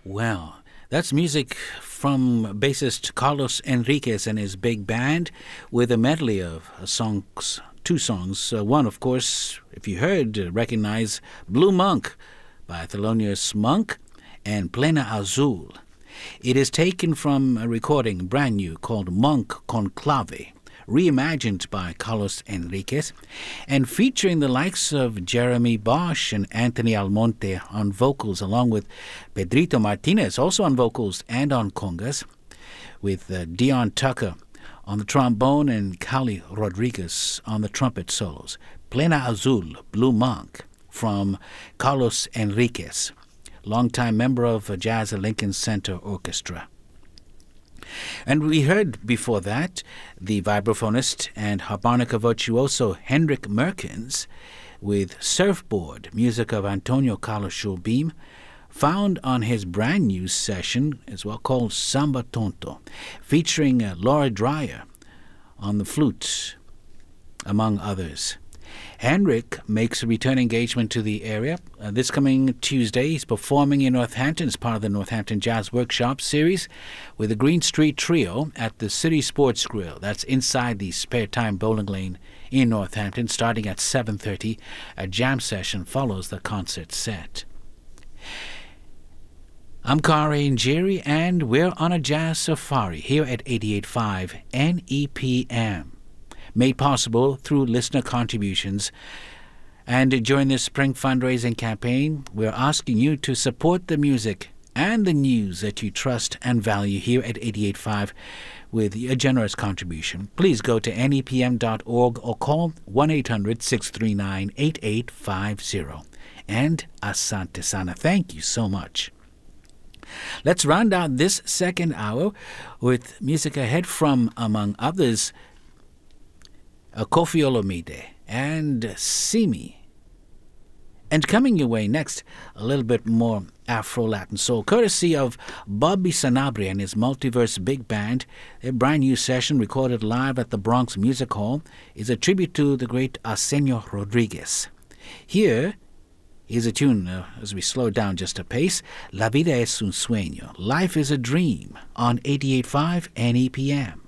Well, that's music from bassist Carlos Enriquez and his big band with a medley of songs, two songs. One, of course, if you heard, recognize Blue Monk by Thelonious Monk and Plena Azul. It is taken from a recording, brand new, called Monk Conclave, reimagined by Carlos Enriquez, and featuring the likes of Jeremy Bosch and Anthony Almonte on vocals, along with Pedrito Martinez, also on vocals and on congas, with Dion Tucker on the trombone and Cali Rodriguez on the trumpet solos. Plena Azul, Blue Monk, from Carlos Enriquez, longtime member of Jazz at Lincoln Center Orchestra. And we heard before that the vibraphonist and harmonica virtuoso Henrik Merkens with Surfboard, music of Antonio Carlos Jobim, found on his brand new session as well called Samba Tonto, featuring Laura Dreyer on the flute, among others. Henrik makes a return engagement to the area this coming Tuesday. He's performing in Northampton as part of the Northampton Jazz Workshop series with the Green Street Trio at the City Sports Grill. That's inside the Spare Time Bowling Lane in Northampton, starting at 7:30. A jam session follows the concert set. I'm Kari Njeri, and we're on a jazz safari here at 88.5 NEPM. Made possible through listener contributions. And during this spring fundraising campaign, we're asking you to support the music and the news that you trust and value here at 88.5 with a generous contribution. Please go to nepm.org or call 1-800-639-8850. And Asante Sana, thank you so much. Let's round out this second hour with music ahead from, among others, Kofi Olomide and Simi. And coming your way next, a little bit more Afro-Latin soul, courtesy of Bobby Sanabria and his Multiverse Big Band. Their brand new session, recorded live at the Bronx Music Hall, is a tribute to the great Arsenio Rodriguez. Here is a tune, as we slow down just a pace, La vida es un sueño, Life is a Dream, on 88.5 NEPM.